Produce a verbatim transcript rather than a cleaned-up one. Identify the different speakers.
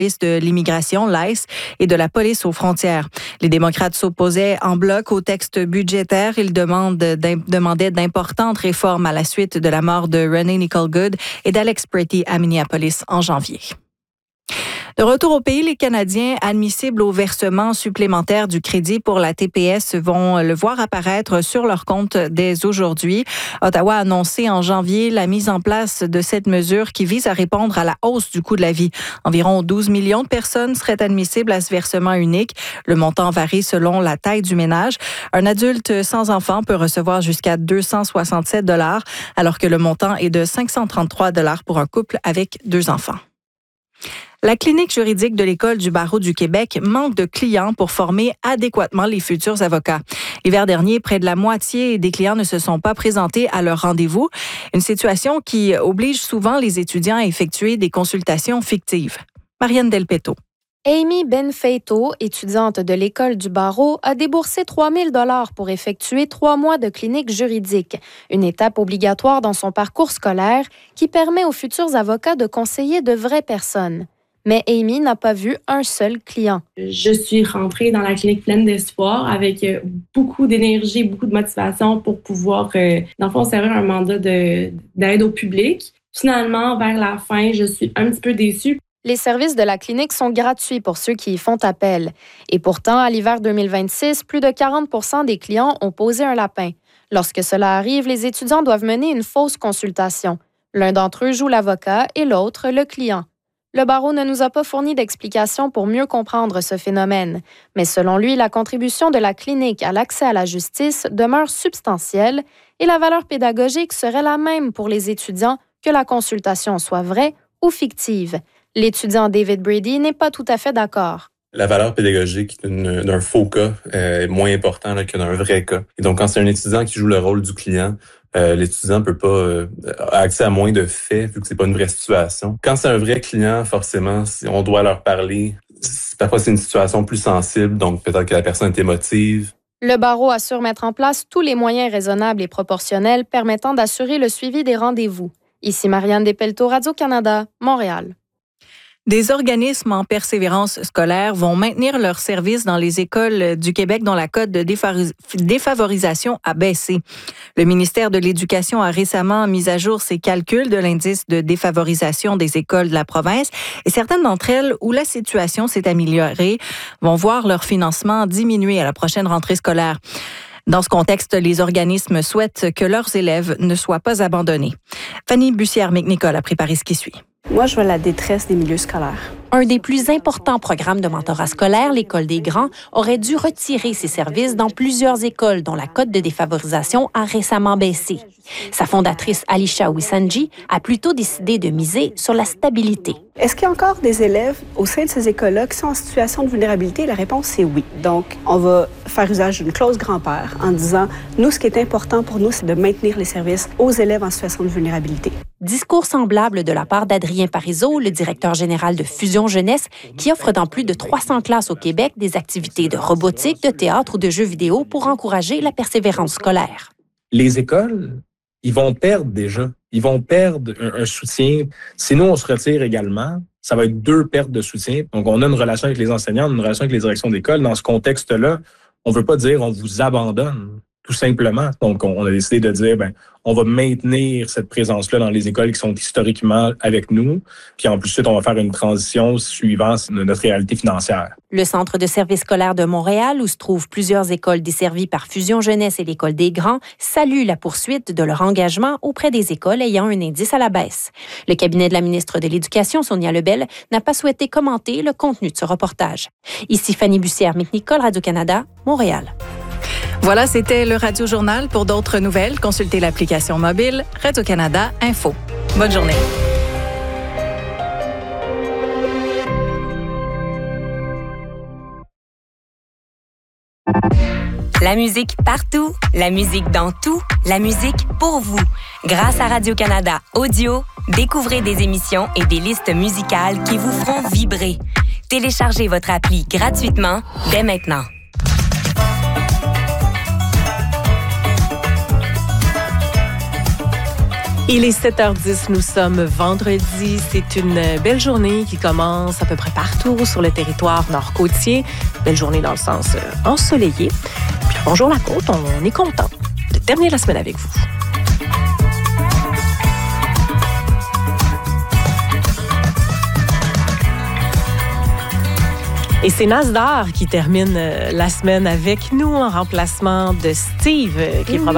Speaker 1: de l'immigration, l'I C E, et de la police aux frontières. Les démocrates s'opposaient en bloc au texte budgétaire. Ils demandent d'im- demandaient d'importantes réformes à la suite de la mort de Renee Nicole Good et d'Alex Pretty à Minneapolis en janvier. De retour au pays, les Canadiens admissibles au versement supplémentaire du crédit pour la T P S vont le voir apparaître sur leur compte dès aujourd'hui. Ottawa a annoncé en janvier la mise en place de cette mesure qui vise à répondre à la hausse du coût de la vie. Environ douze millions de personnes seraient admissibles à ce versement unique. Le montant varie selon la taille du ménage. Un adulte sans enfant peut recevoir jusqu'à deux cent soixante-sept dollars, alors que le montant est de cinq cent trente-trois dollars pour un couple avec deux enfants. La clinique juridique de l'École du barreau du Québec manque de clients pour former adéquatement les futurs avocats. L'hiver dernier, près de la moitié des clients ne se sont pas présentés à leur rendez-vous, une situation qui oblige souvent les étudiants à effectuer des consultations fictives. Marianne Delpetto.
Speaker 2: Amy Benfeito, étudiante de l'École du barreau, a déboursé trois mille dollars pour effectuer trois mois de clinique juridique, une étape obligatoire dans son parcours scolaire qui permet aux futurs avocats de conseiller de vraies personnes. Mais Amy n'a pas vu un seul client.
Speaker 3: Je suis rentrée dans la clinique pleine d'espoir avec beaucoup d'énergie, beaucoup de motivation pour pouvoir, euh, dans le fond, servir un mandat de, d'aide au public. Finalement, vers la fin, je suis un petit peu déçue.
Speaker 2: Les services de la clinique sont gratuits pour ceux qui y font appel. Et pourtant, à l'hiver deux mille vingt-six, plus de quarante pour cent des clients ont posé un lapin. Lorsque cela arrive, les étudiants doivent mener une fausse consultation. L'un d'entre eux joue l'avocat et l'autre le client. Le barreau ne nous a pas fourni d'explications pour mieux comprendre ce phénomène, mais selon lui, la contribution de la clinique à l'accès à la justice demeure substantielle et la valeur pédagogique serait la même pour les étudiants que la consultation soit vraie ou fictive. L'étudiant David Brady n'est pas tout à fait d'accord.
Speaker 4: La valeur pédagogique d'une, d'un faux cas euh, est moins importante là, que d'un vrai cas. Et donc, quand c'est un étudiant qui joue le rôle du client, Euh, l'étudiant peut pas euh, a accès à moins de faits vu que c'est pas une vraie situation. Quand c'est un vrai client, forcément, si on doit leur parler. Parfois, c'est une situation plus sensible, donc peut-être que la personne est émotive.
Speaker 2: Le barreau assure mettre en place tous les moyens raisonnables et proportionnels permettant d'assurer le suivi des rendez-vous. Ici Marianne Delpetto, Radio-Canada, Montréal.
Speaker 1: Des organismes en persévérance scolaire vont maintenir leurs services dans les écoles du Québec dont la cote de défavorisation a baissé. Le ministère de l'Éducation a récemment mis à jour ses calculs de l'indice de défavorisation des écoles de la province et certaines d'entre elles où la situation s'est améliorée vont voir leur financement diminuer à la prochaine rentrée scolaire. Dans ce contexte, les organismes souhaitent que leurs élèves ne soient pas abandonnés. Fanny Bussière-McNicol a préparé ce qui suit.
Speaker 5: Moi, je vois la détresse des milieux scolaires.
Speaker 6: Un des plus importants programmes de mentorat scolaire, l'École des grands, aurait dû retirer ses services dans plusieurs écoles dont la cote de défavorisation a récemment baissé. Sa fondatrice, Alisha Wisanji, a plutôt décidé de miser sur la stabilité.
Speaker 5: Est-ce qu'il y a encore des élèves au sein de ces écoles-là qui sont en situation de vulnérabilité? La réponse, c'est oui. Donc, on va faire usage d'une clause grand-père en disant, nous, ce qui est important pour nous, c'est de maintenir les services aux élèves en situation de vulnérabilité.
Speaker 6: Discours semblable de la part d'Adrien Parizeau, le directeur général de Fusion Jeunesse, qui offre dans plus de trois cents classes au Québec des activités de robotique, de théâtre ou de jeux vidéo pour encourager la persévérance scolaire.
Speaker 7: Les écoles, ils vont perdre déjà. Ils vont perdre un, un soutien. Si nous, on se retire également, ça va être deux pertes de soutien. Donc, on a une relation avec les enseignants, une relation avec les directions d'école. Dans ce contexte-là, on ne veut pas dire on vous abandonne, tout simplement. Donc, on a décidé de dire, ben, on va maintenir cette présence-là dans les écoles qui sont historiquement avec nous. Puis en plus, on va faire une transition suivant notre réalité financière.
Speaker 6: Le Centre de services scolaires de Montréal, où se trouvent plusieurs écoles desservies par Fusion Jeunesse et l'École des grands, salue la poursuite de leur engagement auprès des écoles ayant un indice à la baisse. Le cabinet de la ministre de l'Éducation, Sonia Lebel, n'a pas souhaité commenter le contenu de ce reportage. Ici Fanny Bussière-McNicol, Radio-Canada, Montréal.
Speaker 1: Voilà, c'était le Radio-Journal. Pour d'autres nouvelles, consultez l'application mobile Radio-Canada Info. Bonne journée.
Speaker 8: La musique partout, la musique dans tout, la musique pour vous. Grâce à Radio-Canada Audio, découvrez des émissions et des listes musicales qui vous feront vibrer. Téléchargez votre appli gratuitement dès maintenant.
Speaker 9: Il est sept heures dix, nous sommes vendredi. C'est une belle journée qui commence à peu près partout sur le territoire nord-côtier. Belle journée dans le sens ensoleillé. Puis bonjour la côte, on est content de terminer la semaine avec vous. Et c'est Nasdaq qui termine la semaine avec nous en remplacement de Steve, qui est probablement